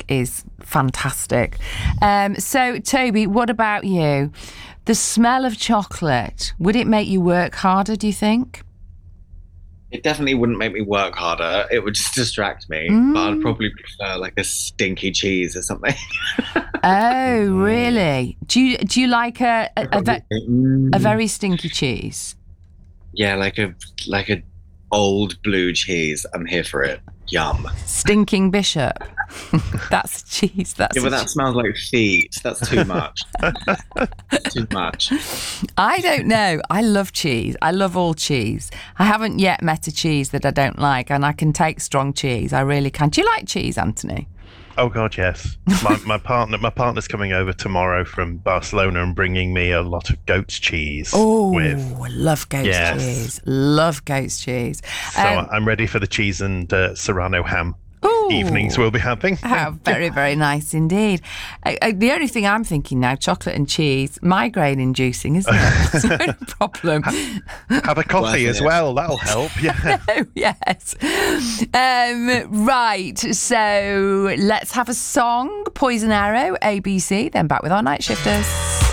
is fantastic. So, Toby, what about you? The smell of chocolate, would it make you work harder, do you think? It definitely wouldn't make me work harder. It would just distract me. But I'd probably prefer like a stinky cheese or something. Oh, really? Do you like a Mm. very stinky cheese? Yeah, like a old blue cheese. I'm here for it. Yum. Stinking Bishop. That's cheese. Yeah, but that smells like feet. That's too much. Too much. I don't know. I love cheese. I love all cheese. I haven't yet met a cheese that I don't like, and I can take strong cheese. I really can. Do you like cheese, Anthony? Oh God, yes. My partner's coming over tomorrow from Barcelona and bringing me a lot of goat's cheese. Oh, love goat's cheese. Love goat's cheese. So I'm ready for the cheese and Serrano ham evenings we'll be having. How very, very nice indeed. The only thing I'm thinking now, chocolate and cheese, migraine inducing, isn't it? That's no problem. Have a coffee as well. That'll help. Yeah. Oh, yes. Right. So let's have a song. Poison Arrow, ABC. Then back with our Night Shifters.